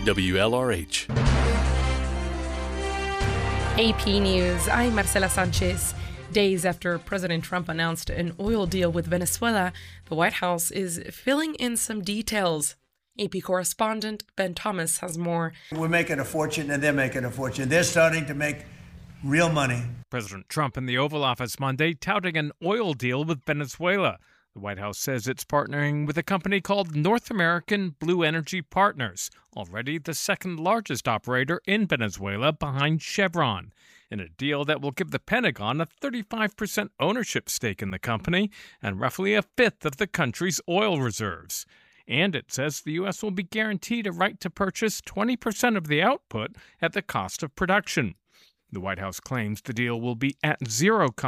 WLRH. AP News. I'm Marcela Sanchez. Days after President Trump announced an oil deal with Venezuela, the White House is filling in some details. AP correspondent Ben Thomas has more. We're making a fortune and they're making a fortune. They're starting to make real money. President Trump in the Oval Office Monday touting an oil deal with Venezuela. The White House says it's partnering with a company called North American Blue Energy Partners, already the second largest operator in Venezuela behind Chevron, in a deal that will give the Pentagon a 35% ownership stake in the company and roughly a fifth of the country's oil reserves. And it says the U.S. will be guaranteed a right to purchase 20% of the output at the cost of production. The White House claims the deal will be at zero cost